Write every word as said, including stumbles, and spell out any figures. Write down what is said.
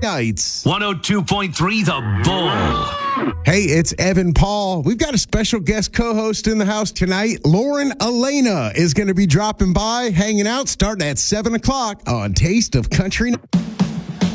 nights. one oh two point three The Bull. Hey, it's Evan Paul. We've got a special guest co-host in the house tonight. Lauren Elena is going to be dropping by, hanging out, starting at seven o'clock on Taste of Country.